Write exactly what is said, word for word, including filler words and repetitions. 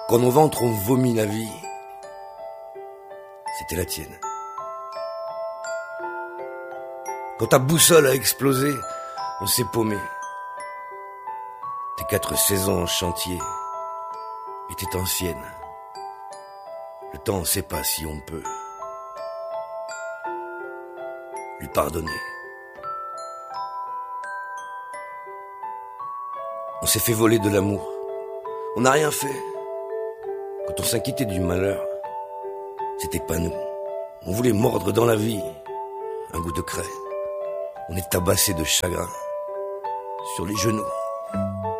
Quand nos ventres ont vomi la vie, c'était la tienne. Quand ta boussole a explosé, on s'est paumé. Tes quatre saisons en chantier étaient anciennes. Le temps ne sait pas si on peut lui pardonner. On s'est fait voler de l'amour. On n'a rien fait. Quand on s'inquiétait du malheur, c'était pas nous. On voulait mordre dans la vie un goût de craie. On est tabassé de chagrin sur les genoux.